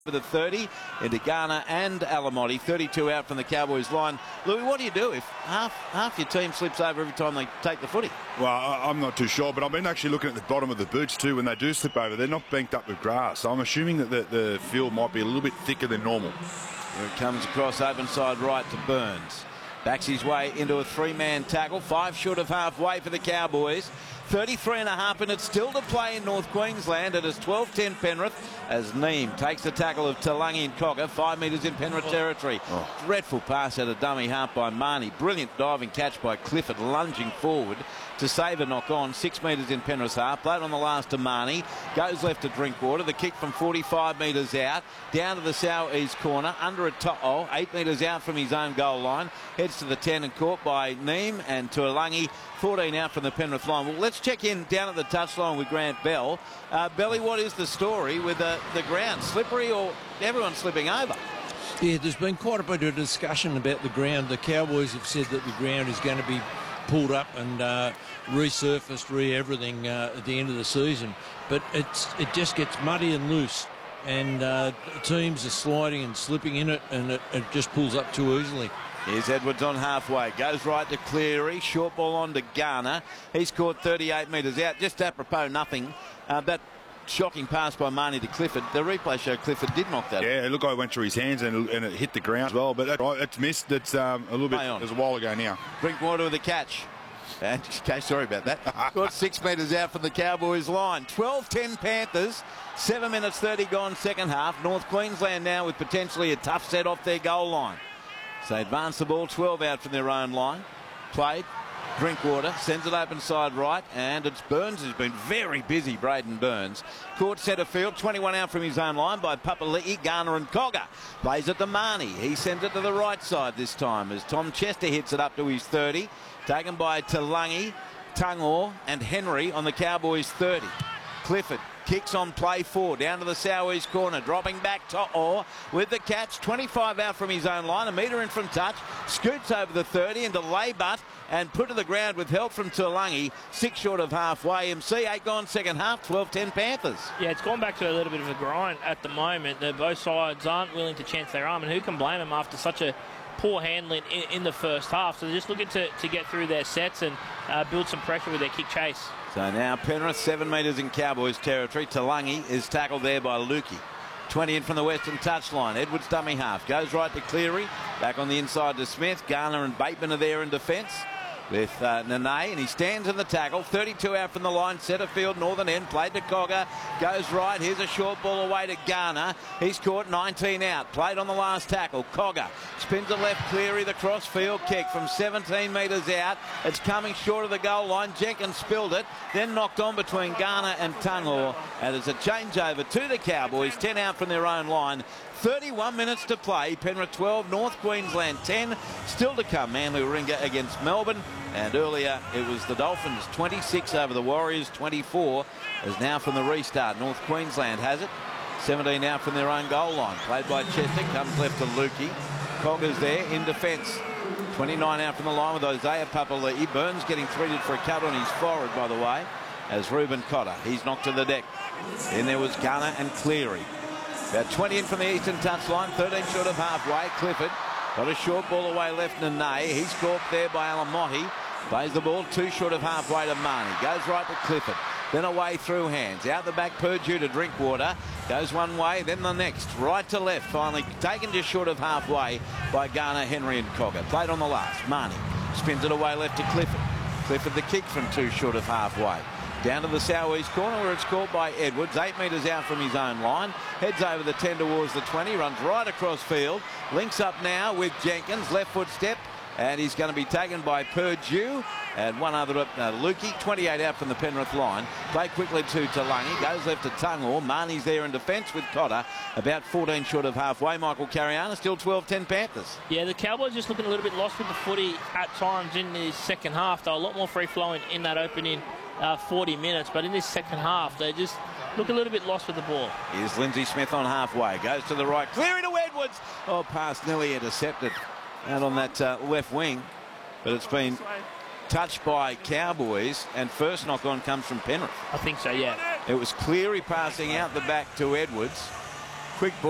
For the 30 into Garner and Alamotti, 32 out from the Cowboys line. Louis, what do you do if half your team slips over every time they take the footy? Well, I'm not too sure, but I've been actually looking at the bottom of the boots too. When they do slip over, they're not banked up with grass. So I'm assuming that the field might be a little bit thicker than normal. Here it comes across open side right to Burns. Backs his way into a three-man tackle, 5 short of halfway for the Cowboys. 33.5 minutes still to play in North Queensland. It is 12-10 Penrith as Neem takes the tackle of Talangi and Cogger, 5 metres in Penrith territory. Dreadful pass at a dummy half by Marnie. Brilliant diving catch by Clifford, lunging forward to save a knock on. 6 metres in Penrith's half. Played on the last to Marnie. Goes left to Drinkwater. The kick from 45 metres out. Down to the south east corner. Under a To'o. 8 metres out from his own goal line. Heads to the 10 and caught by Neem and Talangi. 14 out from the Penrith line. Well, let's check in down at the touchline with Grant Bell. Belly, what is the story with the ground? Slippery or everyone slipping over? Yeah, there's been quite a bit of discussion about the ground. The Cowboys have said that the ground is going to be pulled up and resurfaced, everything at the end of the season. But it just gets muddy and loose. And teams are sliding and slipping in it, and it just pulls up too easily. Here's Edwards on halfway. Goes right to Cleary. Short ball on to Garner. He's caught 38 metres out. Just apropos nothing. That shocking pass by Marnie to Clifford. The replay showed Clifford did knock that. Yeah, it looked like it went through his hands and it hit the ground as well. But it's missed. It's a little bit. It was a while ago now. Drinkwater with the catch. And, okay, sorry about that. Got 6 metres out from the Cowboys line. 12-10 Panthers. 7 minutes 30 gone second half. North Queensland now with potentially a tough set off their goal line. So they advance the ball, 12 out from their own line. Played. Drinkwater sends it open side right, and it's Burns who's been very busy, Braden Burns. Caught centre field, 21 out from his own line by Papali'i, Garner and Cogger. Plays it to Marnie. He sends it to the right side this time as Tom Chester hits it up to his 30. Taken by Talangi, Tungor and Henry on the Cowboys 30. Clifford kicks on play 4 down to the southeast corner, dropping back to Orr with the catch. 25 out from his own line, a metre in from touch, scoots over the 30 into Laybutt and put to the ground with help from Talangi. 6 short of halfway. MC 8 gone second half. 12-10 Panthers. Yeah, it's gone back to a little bit of a grind at the moment. Both sides aren't willing to chance their arm, and who can blame them after such a poor handling in the first half? So they're just looking to get through their sets and build some pressure with their kick chase. So now Penrith 7 metres in Cowboys territory. Talangi is tackled there by Lukey. 20 in from the western touchline. Edwards dummy half. Goes right to Cleary. Back on the inside to Smith. Garner and Bateman are there in defence with Nene, and he stands in the tackle. 32 out from the line. Centre field, northern end. Played to Cogger. Goes right. Here's a short ball away to Garner. He's caught 19 out. Played on the last tackle. Cogger spins it left. Cleary the cross field kick from 17 metres out. It's coming short of the goal line. Jenkins spilled it. Then knocked on between Garner and Tungor. And it's a changeover to the Cowboys. 10 out from their own line. 31 minutes to play. Penrith 12, North Queensland 10. Still to come, Manly Warringah against Melbourne. And earlier it was the Dolphins 26 over the Warriors 24. As now from the restart, North Queensland has it. 17 out from their own goal line. Played by Chester, comes left to Lukey. Cogger's there in defence. 29 out from the line with Isaiah Papali'i. Burns getting treated for a cut on his forehead, by the way, as Reuben Cotter. He's knocked to the deck. Then there was Garner and Cleary. About 20 in from the eastern touchline, 13 short of halfway. Clifford got a short ball away left, Nene. He's caught there by Alamotti. Plays the ball 2 short of halfway to Marnie. Goes right to Clifford. Then away through hands. Out the back, Purdue to Drinkwater. Goes one way, then the next. Right to left, finally taken just short of halfway by Garner, Henry and Cogger. Played on the last. Marnie spins it away left to Clifford. Clifford the kick from 2 short of halfway. Down to the southeast corner where it's caught by Edwards. 8 metres out from his own line. Heads over the 10 towards the 20. Runs right across field. Links up now with Jenkins. Left foot step. And he's going to be taken by Purdue. And one other up, Lukey. 28 out from the Penrith line. Play quickly to Talangi. Goes left to Tungor. Marnie's there in defence with Cotter. About 14 short of halfway. Michael Cariana still 12-10 Panthers. Yeah, the Cowboys just looking a little bit lost with the footy at times in the second half. They're a lot more free-flowing in that opening 40 minutes, but in this second half they just look a little bit lost with the ball. Here's Lindsay Smith on halfway, goes to the right, clearing to Edwards. Oh, pass nearly intercepted out on that left wing, but it's been touched by Cowboys, and first knock on comes from Penrith. I think so, yeah. It was Cleary passing out the back to Edwards. Quick ball.